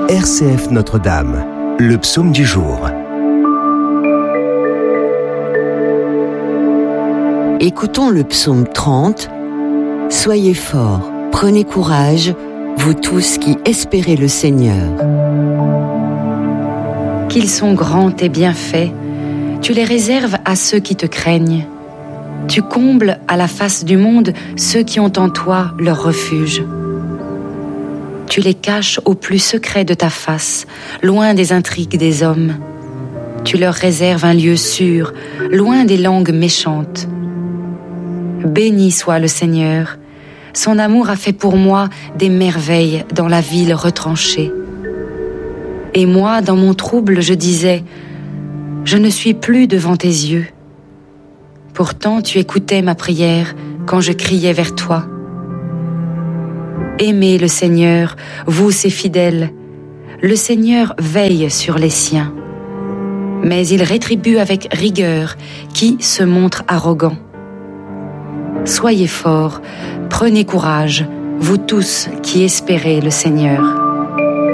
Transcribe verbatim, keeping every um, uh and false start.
R C F Notre-Dame, le psaume du jour. Écoutons le psaume trente. Soyez forts, prenez courage, vous tous qui espérez le Seigneur. Qu'ils sont grands tes bienfaits, tu les réserves à ceux qui te craignent. Tu combles à la face du monde ceux qui ont en toi leur refuge. Tu les caches au plus secret de ta face, loin des intrigues des hommes. Tu leur réserves un lieu sûr, loin des langues méchantes. Béni soit le Seigneur, son amour a fait pour moi des merveilles dans la ville retranchée. Et moi, dans mon trouble, je disais, je ne suis plus devant tes yeux. Pourtant, tu écoutais ma prière quand je criais vers toi. Aimez le Seigneur, vous ses fidèles. Le Seigneur veille sur les siens. Mais il rétribue avec rigueur qui se montre arrogant. Soyez forts, prenez courage, vous tous qui espérez le Seigneur.